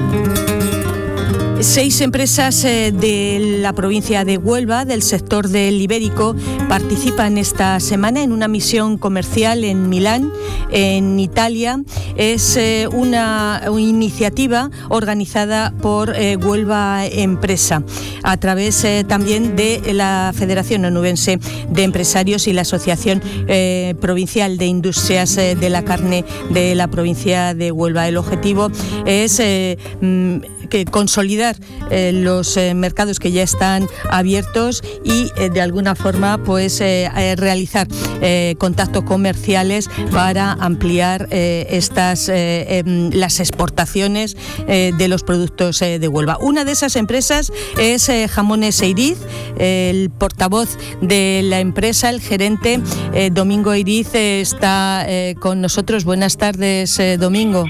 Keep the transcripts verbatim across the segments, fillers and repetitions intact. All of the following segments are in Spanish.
Seis empresas eh, de la provincia de Huelva, del sector del ibérico, participan esta semana en una misión comercial en Milán, en Italia. Es eh, una, una iniciativa organizada por eh, Huelva Empresa, a través eh, también de la Federación Onubense de Empresarios y la Asociación eh, Provincial de Industrias eh, de la Carne de la provincia de Huelva. El objetivo es eh, que consolidar eh, los eh, mercados que ya están abiertos y eh, de alguna forma pues eh, eh, realizar eh, contactos comerciales para ampliar eh, estas eh, eh, las exportaciones eh, de los productos eh, de Huelva. Una de esas empresas es eh, Jamones Eiriz. El portavoz de la empresa, el gerente eh, Domingo Eiriz, eh, está eh, con nosotros. Buenas tardes, eh, Domingo.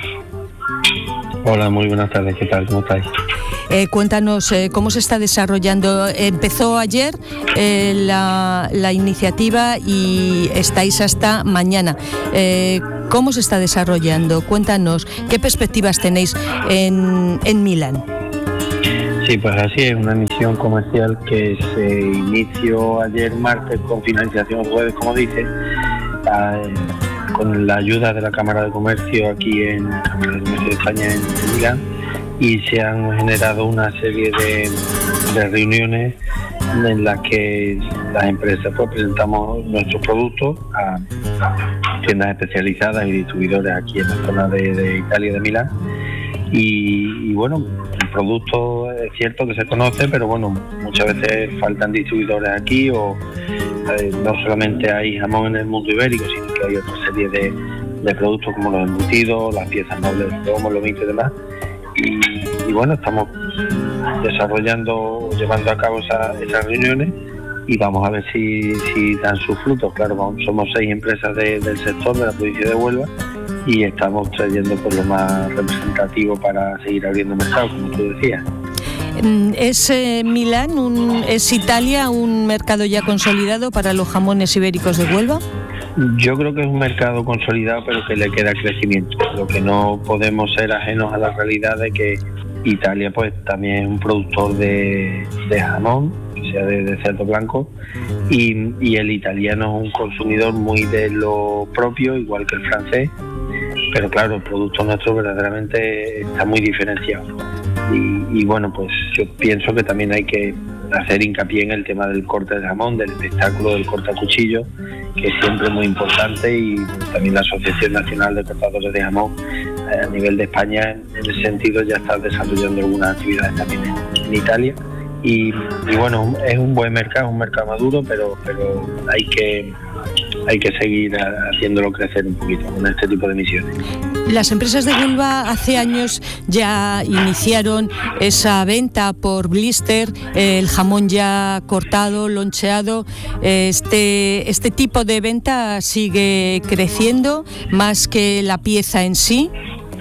Hola, muy buenas tardes, ¿qué tal? ¿Cómo estáis? Eh, cuéntanos eh, cómo se está desarrollando. Empezó ayer eh, la, la iniciativa y estáis hasta mañana. Eh, ¿Cómo se está desarrollando? Cuéntanos, ¿qué perspectivas tenéis en, en Milán? Sí, pues así es, una misión comercial que se inició ayer martes con finalización jueves, como dice, eh, con la ayuda de la Cámara de Comercio aquí en la Cámara de Comercio de España en, en Milán, y se han generado una serie de, de reuniones en las que las empresas pues presentamos nuestros productos a tiendas especializadas y distribuidores aquí en la zona de, de Italia y de Milán. Y, y bueno, el producto es cierto que se conoce, pero bueno, muchas veces faltan distribuidores aquí, o eh, no solamente hay jamón en el mundo ibérico, sino que hay otra serie de, de productos como los embutidos, las piezas nobles, como los mitos y demás. Y, y bueno, estamos desarrollando, llevando a cabo esa, esas reuniones, y vamos a ver si, si dan sus frutos. Claro, vamos, somos seis empresas de, del sector de la provincia de Huelva, y estamos trayendo por lo más representativo para seguir abriendo mercado, como tú decías. ¿Es eh, Milán, un, es Italia un mercado ya consolidado para los jamones ibéricos de Huelva? Yo creo que es un mercado consolidado, pero que le queda crecimiento. Lo que no podemos ser ajenos a la realidad de que Italia pues también es un productor de, de jamón, que sea de, de cerdo blanco, y, y el italiano es un consumidor muy de lo propio, igual que el francés, pero claro, el producto nuestro verdaderamente está muy diferenciado. Y, y bueno, pues yo pienso que también hay que hacer hincapié en el tema del corte de jamón, del espectáculo del corte a cuchillo, que es siempre muy importante, y también la Asociación Nacional de Cortadores de Jamón eh, a nivel de España en ese sentido ya está desarrollando algunas actividades también en, en Italia. Y, y bueno, es un buen mercado, un mercado maduro, pero pero hay que hay que seguir haciéndolo crecer un poquito con este tipo de misiones. Las empresas de Huelva hace años ya iniciaron esa venta por blister, el jamón ya cortado, loncheado. Este, este tipo de venta sigue creciendo más que la pieza en sí.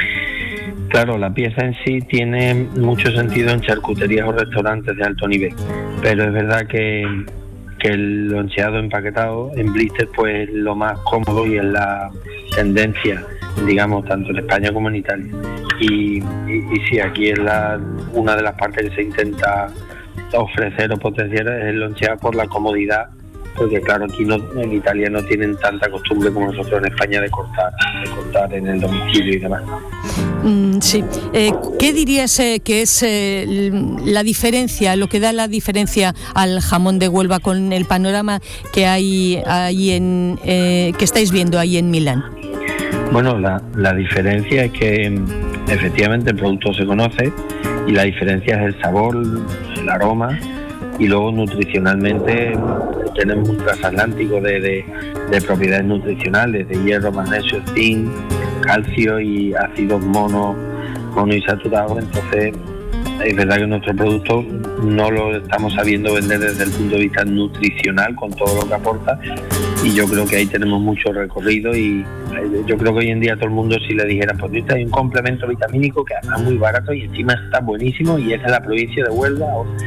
Claro, la pieza en sí tiene mucho sentido en charcuterías o restaurantes de alto nivel, pero es verdad que, que el loncheado empaquetado en blister pues es lo más cómodo y es la tendencia, digamos, tanto en España como en Italia. Y, y, y sí, aquí es la, una de las partes que se intenta ofrecer o potenciar es el loncheado por la comodidad, porque claro, aquí no, en Italia no tienen tanta costumbre como nosotros en España de cortar, de cortar en el domicilio y demás. Mm, sí. Eh, ¿Qué dirías eh, que es eh, la diferencia, lo que da la diferencia al jamón de Huelva con el panorama que hay ahí en eh, que estáis viendo ahí en Milán? Bueno, la, la diferencia es que efectivamente el producto se conoce, y la diferencia es el sabor, el aroma, y luego nutricionalmente tenemos un transatlántico de, de, de propiedades nutricionales, de hierro, magnesio, zinc, calcio y ácidos mono, monoinsaturados. Entonces es verdad que nuestro producto no lo estamos sabiendo vender desde el punto de vista nutricional con todo lo que aporta, y yo creo que ahí tenemos mucho recorrido. Y yo creo que hoy en día todo el mundo, si le dijera, pues esto hay un complemento vitamínico que además es muy barato y encima está buenísimo y es de la provincia de Huelva,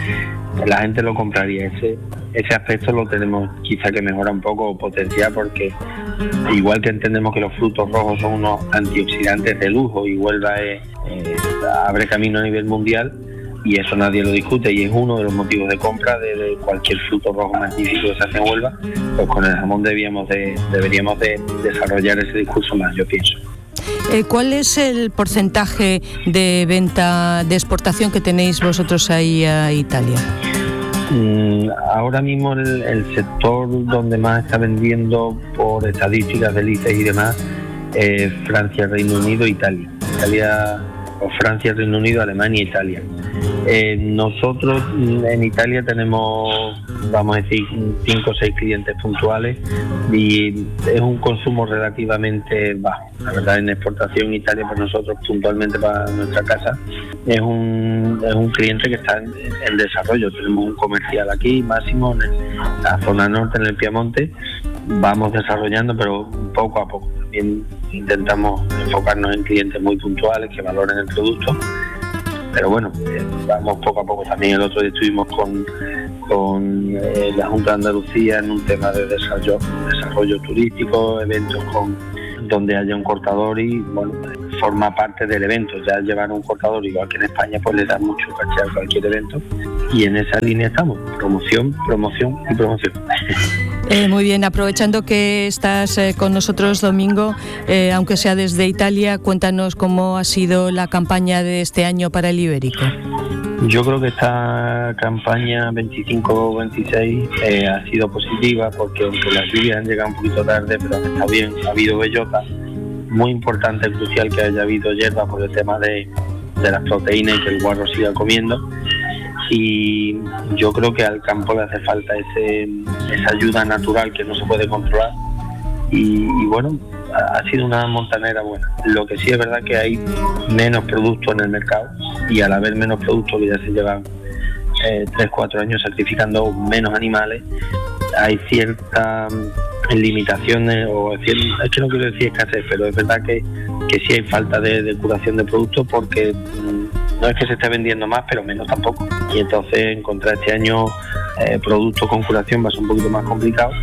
la gente lo compraría. Ese ese aspecto lo tenemos quizá que mejorar un poco o potenciar, porque igual que entendemos que los frutos rojos son unos antioxidantes de lujo y Huelva es, eh, abre camino a nivel mundial, y eso nadie lo discute y es uno de los motivos de compra de, de cualquier fruto rojo magnífico que se hace en Huelva, pues con el jamón debíamos de, deberíamos de desarrollar ese discurso más, yo pienso. Eh, ¿Cuál es el porcentaje de venta de exportación que tenéis vosotros ahí a Italia? Mm, ahora mismo el, el sector donde más está vendiendo por estadísticas del I C E y demás es Francia, Reino Unido, Italia. Italia o Francia, Reino Unido, Alemania e Italia. Eh, nosotros en Italia tenemos, vamos a decir, cinco o seis clientes puntuales y es un consumo relativamente bajo. La verdad, en exportación Italia para nosotros, puntualmente para nuestra casa, es un, es un cliente que está en, en desarrollo. Tenemos un comercial aquí, máximo, en la zona norte, en el Piamonte. Vamos desarrollando, pero poco a poco. También intentamos enfocarnos en clientes muy puntuales que valoren el producto. Pero bueno, eh, vamos poco a poco. También el otro día estuvimos con, con eh, la Junta de Andalucía en un tema de desarrollo, desarrollo turístico, eventos con donde haya un cortador y bueno, forma parte del evento. Ya llevar un cortador, igual que en España, pues le da mucho caché a cualquier evento. Y en esa línea estamos, promoción, promoción y promoción. Eh, muy bien, aprovechando que estás eh, con nosotros, Domingo, eh, aunque sea desde Italia, cuéntanos cómo ha sido la campaña de este año para el ibérico. Yo creo que esta campaña veinticinco veintiséis eh, ha sido positiva, porque aunque las lluvias han llegado un poquito tarde, pero está bien, ha habido bellota. Muy importante, crucial que haya habido hierba por el tema de, de las proteínas y que el guarro siga comiendo. Y yo creo que al campo le hace falta ese, esa ayuda natural que no se puede controlar y, y bueno, ha, ha sido una montanera buena. Lo que sí es verdad que hay menos productos en el mercado y al haber menos productos, que ya se llevan eh, tres cuatro años sacrificando menos animales, hay ciertas limitaciones, o es que no quiero decir escasez, pero es verdad que, que sí hay falta de, de curación de productos, porque no es que se esté vendiendo más, pero menos tampoco. Y entonces encontrar este año eh, productos con curación va a ser un poquito más complicado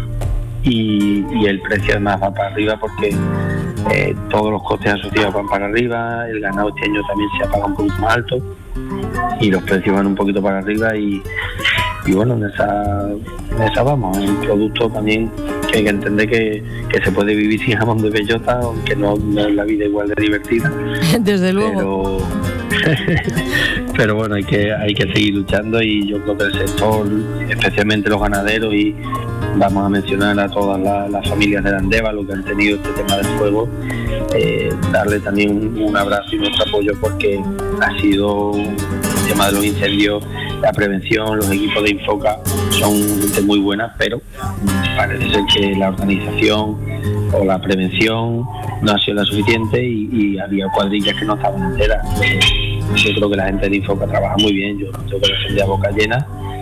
y, y el precio además va para arriba, porque eh, todos los costes asociados van para arriba, el ganado este año también se ha pagado un poquito más alto y los precios van un poquito para arriba y, y bueno, en esa, en esa vamos. Es un producto también que hay que entender que, que se puede vivir sin jamón de bellota, aunque no, no es la vida igual de divertida. Desde luego. Pero, pero bueno, hay que hay que seguir luchando y yo creo que el sector, especialmente los ganaderos, y vamos a mencionar a todas las, las familias de Andévalo que han tenido este tema del fuego, eh, darle también un, un abrazo y nuestro apoyo, porque ha sido el tema de los incendios, la prevención, los equipos de Infoca son gente muy buena, pero parece ser que la organización o la prevención no ha sido la suficiente y, y había cuadrillas que no estaban enteras. Yo creo que la gente de Infoca trabaja muy bien, yo no tengo que defender a boca llena,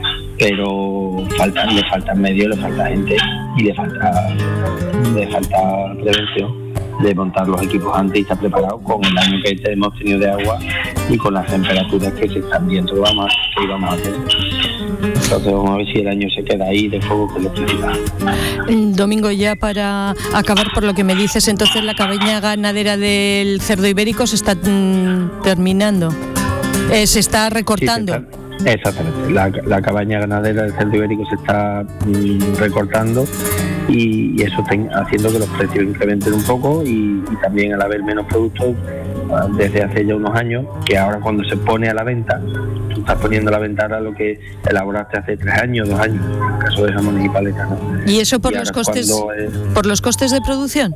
pero faltan, le faltan medios, le falta gente y le falta, le falta prevención de montar los equipos antes y estar preparados con el año que hemos tenido de agua y con las temperaturas que se están viendo que vamos, que íbamos a hacer. Entonces vamos a ver si el año se queda ahí de fuego, que es lo principal. Domingo, ya para acabar por lo que me dices, entonces la cabaña ganadera del cerdo ibérico se está mm, terminando, eh, se está recortando. Sí, se está, exactamente, la, la cabaña ganadera del cerdo ibérico se está mm, recortando y, y eso está haciendo que los precios incrementen un poco y, y también al haber menos productos desde hace ya unos años, que ahora cuando se pone a la venta, tú estás poniendo a la venta ahora lo que elaboraste hace tres años, dos años, en el caso de jamones y paletas, ¿no? ¿Y eso por y los costes es, por los costes de producción?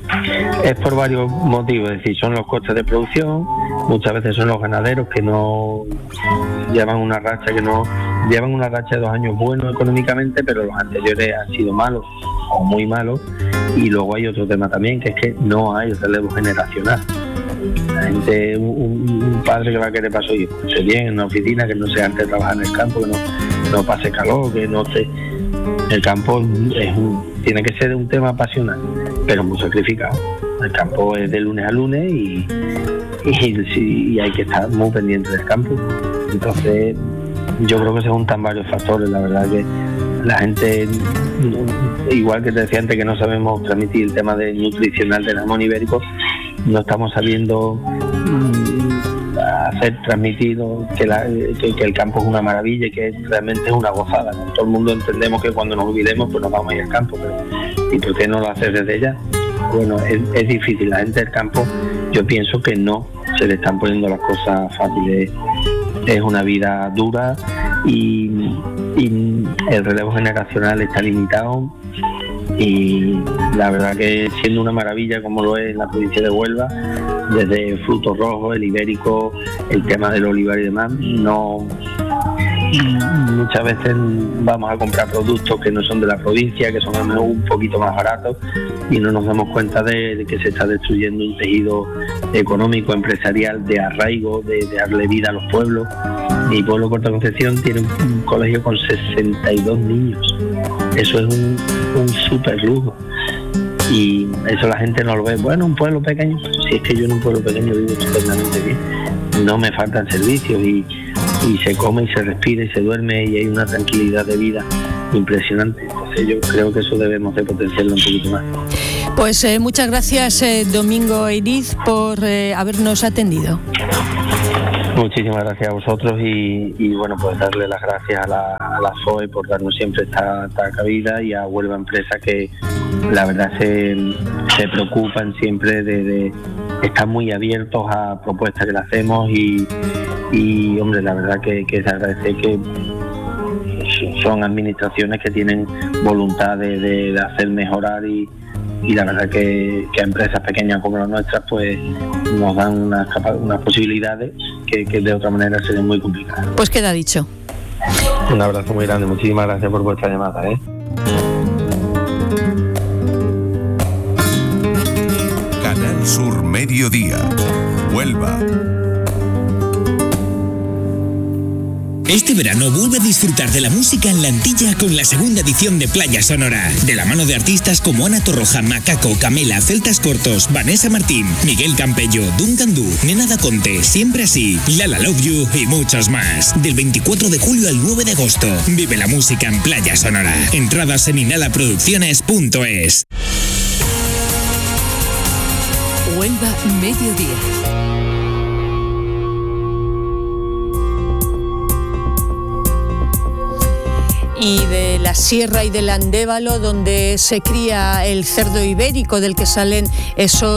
Es por varios motivos, es decir, son los costes de producción, muchas veces son los ganaderos que no llevan una racha, que no llevan una racha de dos años buenos económicamente, pero los anteriores han sido malos o muy malos, y luego hay otro tema también, que es que no hay relevo generacional. La gente, un, un padre que va a querer para su hijo, que esté bien en una oficina, que no sea antes de trabajar en el campo, que no, no pase calor, que no esté. El campo es un, tiene que ser un tema apasionante, pero muy sacrificado. El campo es de lunes a lunes y, y, y hay que estar muy pendiente del campo. Entonces, yo creo que se juntan varios factores. La verdad que la gente, igual que te decía antes que no sabemos transmitir el tema de nutricional del jamón ibérico, no estamos sabiendo hacer transmitido que, la, que, que el campo es una maravilla y que realmente es una gozada, ¿no? Todo el mundo entendemos que cuando nos jubilemos pues nos vamos a ir al campo, pero ¿y por qué no lo haces desde ya? Bueno, es, es difícil. La gente del campo, yo pienso que no se le están poniendo las cosas fáciles. Es una vida dura y, y el relevo generacional está limitado, y la verdad que siendo una maravilla como lo es la provincia de Huelva, desde frutos rojos, el ibérico, el tema del olivar y demás, no muchas veces vamos a comprar productos que no son de la provincia, que son a lo mejor un poquito más baratos, y no nos damos cuenta de, de que se está destruyendo un tejido económico, empresarial, de arraigo, de, de darle vida a los pueblos. Mi pueblo, Puerto Concepción, tiene un, un colegio con sesenta y dos niños. Eso es un, un súper lujo. Y eso la gente no lo ve. Bueno, un pueblo pequeño, si es que yo en un pueblo pequeño vivo estupendamente bien. No me faltan servicios y, y se come y se respira y se duerme y hay una tranquilidad de vida impresionante. Entonces yo creo que eso debemos de potenciarlo un poquito más. Pues eh, muchas gracias, eh, Domingo Eiriz, por eh, habernos atendido. Muchísimas gracias a vosotros y, y bueno, pues darle las gracias a la, a la F O E por darnos siempre esta, esta cabida, y a Huelva Empresa, que la verdad se, se preocupan siempre de, de estar muy abiertos a propuestas que le hacemos, y, y hombre, la verdad que, que se agradece que son administraciones que tienen voluntad de, de, de hacer mejorar, y, y la verdad que, que a empresas pequeñas como las nuestras pues nos dan unas, unas posibilidades que, que de otra manera serían muy complicadas. Pues queda dicho. Un abrazo muy grande, muchísimas gracias por vuestra llamada, ¿eh? Canal Sur Mediodía, Huelva. Este verano vuelve a disfrutar de la música en la Antilla con la segunda edición de Playa Sonora, de la mano de artistas como Ana Torroja, Macaco, Camela, Celtas Cortos, Vanessa Martín, Miguel Campello, Duncan Du, Nena Da Conte, Siempre Así, Lala Love You y muchos más. Del veinticuatro de julio al nueve de agosto, vive la música en Playa Sonora. Entradas en inhala producciones punto es. Huelva Mediodía. Y de la Sierra y del Andévalo, donde se cría el cerdo ibérico, del que salen esos